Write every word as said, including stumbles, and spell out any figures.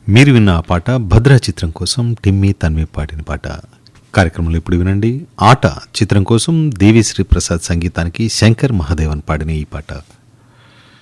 మీరు విన్న ఆ పాట భద్రా చిత్రం కోసం టిమ్మి తన్వి పాడిన పాట. కార్యక్రమంలో ఇప్పుడు వినండి ఆట చిత్రం కోసం దేవిశ్రీ ప్రసాద్ సంగీతానికి శంకర్ మహాదేవన్ పాడిన ఈ పాట.